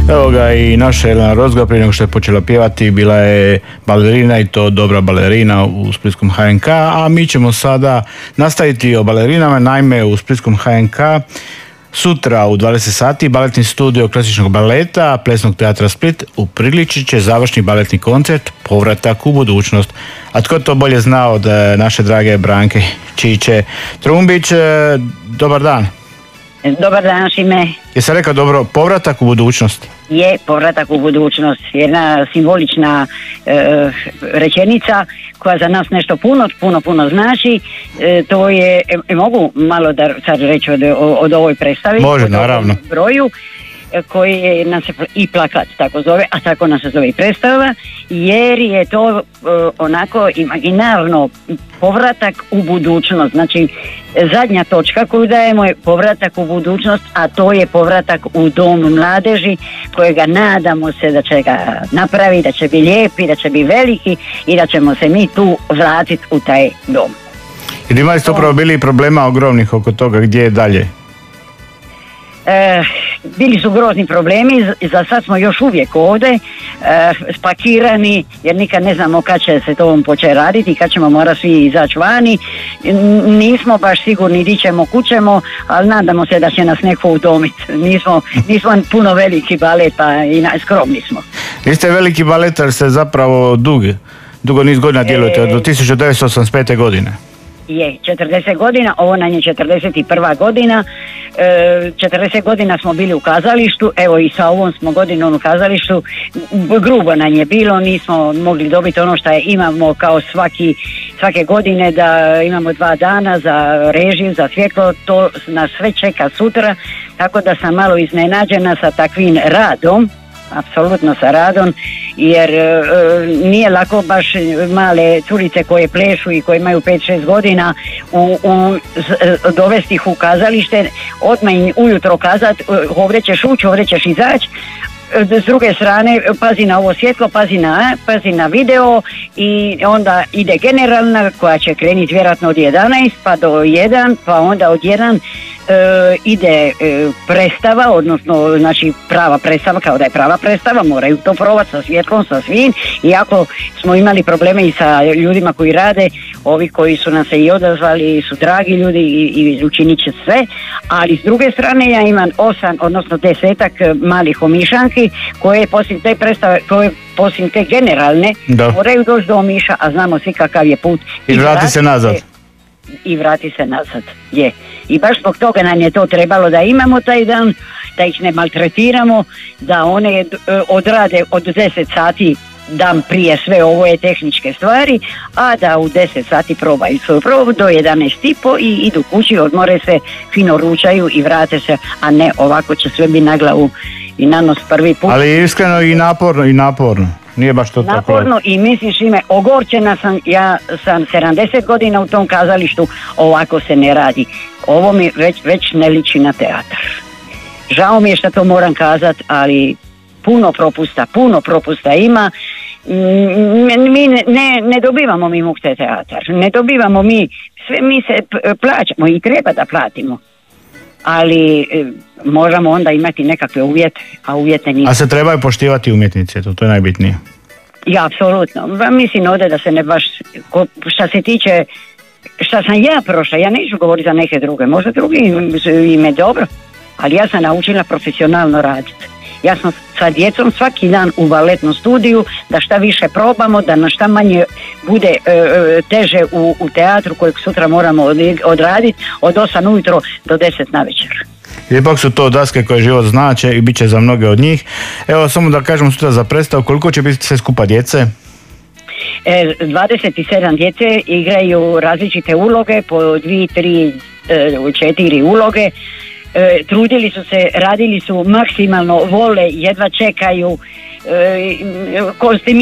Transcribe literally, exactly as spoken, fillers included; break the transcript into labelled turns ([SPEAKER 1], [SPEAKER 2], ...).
[SPEAKER 1] Evo ga i naša Jelena Rozga, prije nego što je počela pjevati, bila je balerina i to dobra balerina u Splitskom H N K, a mi ćemo sada nastaviti o balerinama. Naime, u Splitskom H N K sutra u dvadeset sati baletni studio klasičnog baleta Plesnog teatra Split upriličit će završni baletni koncert Povratak u budućnost. A tko to bolje zna od naše drage Branke Čiče Trumbić? Dobar dan.
[SPEAKER 2] Dobar dan, Šime.
[SPEAKER 1] Jesi rekao dobro, povratak u budućnost?
[SPEAKER 2] Je, povratak u budućnost. Jedna simbolična e, rečenica koja za nas nešto puno, puno, puno znači. E, to je, e, mogu malo da sad reći od, od ovoj predstavi?
[SPEAKER 1] Može, naravno.
[SPEAKER 2] Broju koji je, nam se i plakat tako zove, a tako nam se zove i predstava, jer je to e, onako imaginarno povratak u budućnost. Znači, zadnja točka koju dajemo je povratak u budućnost, a to je povratak u dom mladeži, kojega nadamo se da će ga napraviti, da će biti lijepi, da će biti veliki i da ćemo se mi tu vratiti u taj dom.
[SPEAKER 1] Jer imali ste upravo bili problema ogromnih oko toga, gdje je dalje?
[SPEAKER 2] E, bili su grozni problemi, za sad smo još uvijek ovdje e, spakirani, jer nikad ne znamo kad će se to početi raditi i kad ćemo morati svi izaći vani. Nismo baš sigurni di ćemo, kućemo, ali nadamo se da će nas neko udomiti. Nismo, nismo puno veliki balet, pa i skromni smo.
[SPEAKER 1] Niste veliki baletar, ste zapravo dugi, dugo niz godina djelujete, od tisuću devetsto osamdeset pete. godine.
[SPEAKER 2] Je, četrdeset godina, ovo nam je četrdeset prva godina, e, četrdeset godina smo bili u kazalištu, evo i sa ovom smo godinom u kazalištu, grubo nam je bilo, nismo mogli dobiti ono što je, imamo kao svaki, svake godine, da imamo dva dana za režiju, za svjetlo, to nas sve čeka sutra, tako da sam malo iznenađena sa takvim radom, apsolutno sa radom, jer e, nije lako baš male curice koje plešu i koje imaju pet šest godina u, u, dovesti ih u kazalište, odmah im ujutro kazati ovdje ćeš ući, ovdje ćeš izaći. S druge strane, pazi na ovo svjetlo, pazi na, pazi na video, i onda ide generalna koja će krenuti vjerojatno od jedanaest pa do jedan, pa onda od jedan e, ide e, predstava, odnosno znači prava predstava, kao da je prava predstava, moraju to probati sa svjetlom, sa svim, iako smo imali probleme i sa ljudima koji rade, ovi koji su nam se i odazvali su dragi ljudi i, i učinit će sve, ali s druge strane ja imam osam, odnosno desetak malih omišanki koje poslije te predstave, koje poslije te generalne da moraju doći do Omiša, a znamo svi kakav je put.
[SPEAKER 1] I, I vrati se nazad.
[SPEAKER 2] I vrati se nazad, je. I baš zbog toga nam je to trebalo da imamo taj dan, da ih ne maltretiramo, da one odrade od deset sati dan prije sve ovo je tehničke stvari, a da u deset sati probaju svoju probu do jedanaest i po i idu kući, odmore se, fino ručaju i vrate se, a ne ovako će sve biti na glavu i na nos prvi put.
[SPEAKER 1] Ali iskreno i naporno, i naporno. Nije baš to tako.
[SPEAKER 2] Naporno i misliš ime, ogorčena sam, ja sam sedamdeset godina u tom kazalištu, ovako se ne radi. Ovo mi već, već ne liči na teatar. Žao mi je što to moram kazati, ali puno propusta, puno propusta ima. Mi ne, ne, ne dobivamo mi Mukte teatar, ne dobivamo mi, sve mi se plaćamo i treba da platimo. Ali e, možemo onda imati nekakve uvjete, a uvjete nisu.
[SPEAKER 1] A se trebaju poštivati umjetnice, to, to je najbitnije.
[SPEAKER 2] Ja, apsolutno. Mislim ovdje da se ne baš, šta se tiče, šta sam ja prošla, ja neću govoriti za neke druge, možda drugi im je dobro, ali ja sam naučila profesionalno raditi. Ja sam sa djecom svaki dan u baletnom studiju, da šta više probamo, da na šta manje bude e, teže u, u teatru kojeg sutra moramo odraditi od osam ujutro do deset navečer.
[SPEAKER 1] Ipak su to daske koje život znače i bit će za mnoge od njih. Evo samo da kažemo sutra za predstavu, koliko će biti sve skupa djece?
[SPEAKER 2] E, dvadeset sedam djece igraju različite uloge, po dvije, tri, četiri uloge. E, trudili su se, radili su maksimalno, vole, jedva čekaju, e, kostimi